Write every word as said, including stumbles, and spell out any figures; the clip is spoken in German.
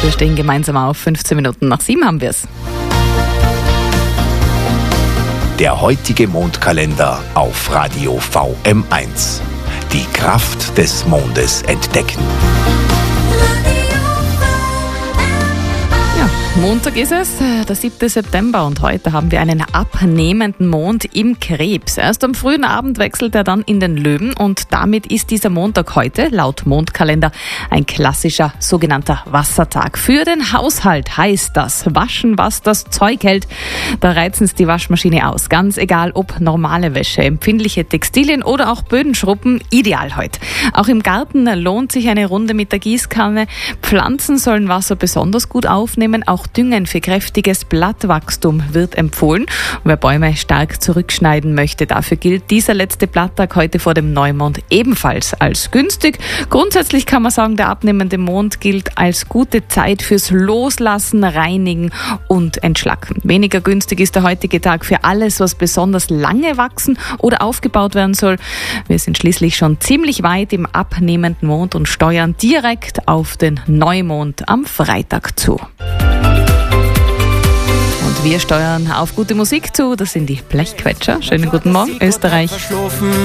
Wir stehen gemeinsam auf. fünfzehn Minuten nach sieben haben wir es. Der heutige Mondkalender auf Radio V M eins. Die Kraft des Mondes entdecken. Montag ist es, der siebte September, und heute haben wir einen abnehmenden Mond im Krebs. Erst am frühen Abend wechselt er dann in den Löwen und damit ist dieser Montag heute, laut Mondkalender, ein klassischer sogenannter Wassertag. Für den Haushalt heißt das waschen, was das Zeug hält. Da reizen es die Waschmaschine aus. Ganz egal, ob normale Wäsche, empfindliche Textilien oder auch Bödenschruppen, ideal heute. Auch im Garten lohnt sich eine Runde mit der Gießkanne. Pflanzen sollen Wasser besonders gut aufnehmen, auch Düngen für kräftiges Blattwachstum wird empfohlen. Und wer Bäume stark zurückschneiden möchte, dafür gilt dieser letzte Blatttag heute vor dem Neumond ebenfalls als günstig. Grundsätzlich kann man sagen, der abnehmende Mond gilt als gute Zeit fürs Loslassen, Reinigen und Entschlacken. Weniger günstig ist der heutige Tag für alles, was besonders lange wachsen oder aufgebaut werden soll. Wir sind schließlich schon ziemlich weit im abnehmenden Mond und steuern direkt auf den Neumond am Freitag zu. Wir steuern auf gute Musik zu, das sind die Blechquetscher. Schönen guten Morgen, Österreich.